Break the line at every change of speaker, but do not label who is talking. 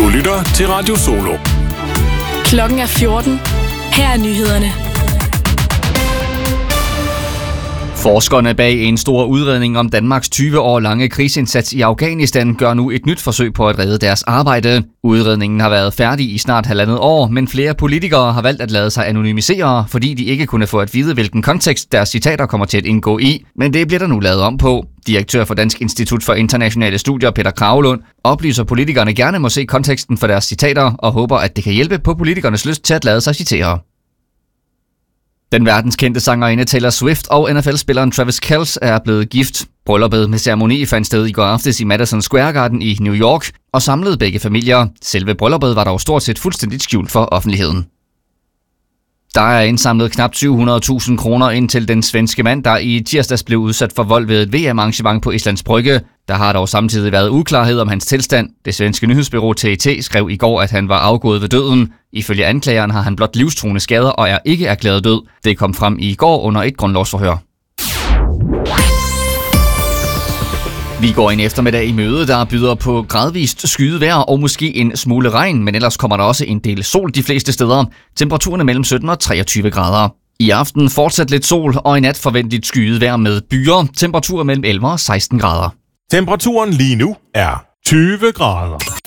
Du lytter til Radio Solo.
Klokken er 14. Her er nyhederne.
Forskerne bag en stor udredning om Danmarks 20 år lange krigsindsats i Afghanistan gør nu et nyt forsøg på at redde deres arbejde. Udredningen har været færdig i snart 1,5 år, men flere politikere har valgt at lade sig anonymisere, fordi de ikke kunne få at vide, hvilken kontekst deres citater kommer til at indgå i. Men det bliver der nu lavet om på. Direktør for Dansk Institut for Internationale Studier, Peter Kragelund, oplyser, at politikerne gerne må se konteksten for deres citater og håber, at det kan hjælpe på politikernes lyst til at lade sig citere. Den verdenskendte sangerinde Taylor Swift og NFL-spilleren Travis Kelce er blevet gift. Brylluppet med ceremoni fandt sted i går aftes i Madison Square Garden i New York og samlede begge familier. Selve brylluppet var dog stort set fuldstændigt skjult for offentligheden. Der er indsamlet knap 700.000 kroner ind til den svenske mand, der i tirsdags blev udsat for vold ved et VM-arrangement på Islands Brygge. Der har dog samtidig været uklarhed om hans tilstand. Det svenske nyhedsbureau TT skrev i går, at han var afgået ved døden. Ifølge anklageren har han blot livstruende skader og er ikke erklæret død. Det kom frem i går under et grundlovsforhør. Vi går en eftermiddag i møde, der byder på gradvist skyet vejr og måske en smule regn, men ellers kommer der også en del sol de fleste steder. Temperaturen mellem 17 og 23 grader. I aften fortsat lidt sol og i nat forventeligt skyet vejr med byer. Temperaturer mellem 11 og 16 grader.
Temperaturen lige nu er 20 grader.